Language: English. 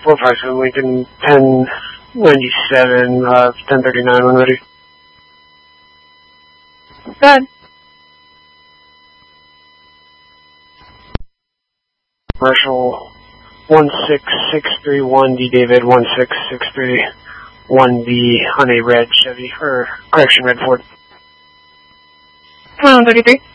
457 Lincoln, 1097, 1039 when ready. Good. Commercial 16631D David, 16631B on a red Chevy, or correction, red Ford. Come on, 33.